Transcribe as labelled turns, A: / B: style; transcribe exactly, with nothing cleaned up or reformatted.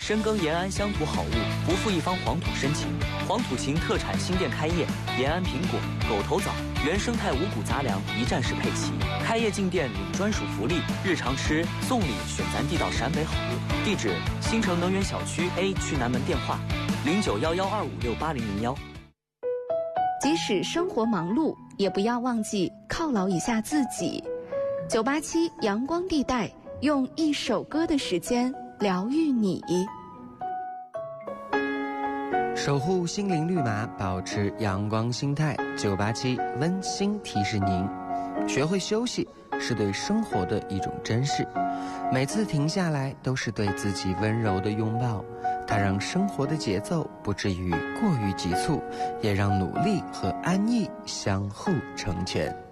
A: 深耕延安乡土好物，不负一方黄土深情。黄土情特产新店开业，延安苹果、狗头枣、原生态五谷杂粮一站式配齐。开业进店领专属福利，日常吃送礼选咱地道陕北好物。地址：新城能源小区 A 区南门，电话：零九幺幺二五六八零零幺。
B: 即使生活忙碌，也不要忘记犒劳一下自己。九八七阳光地带，用一首歌的时间疗愈你。
C: 守护心灵绿码，保持阳光心态。九八七温馨提示您，学会休息是对生活的一种珍视，每次停下来都是对自己温柔的拥抱，它让生活的节奏不至于过于急促，也让努力和安逸相互成全。